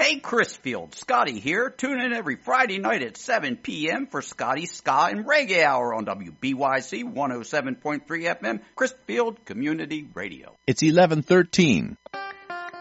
Hey, Chrisfield, Scotty here. Tune in every Friday night at 7 p.m. for Scotty's Ska and Reggae Hour on WBYC 107.3 FM, Chrisfield Community Radio. It's 11:13.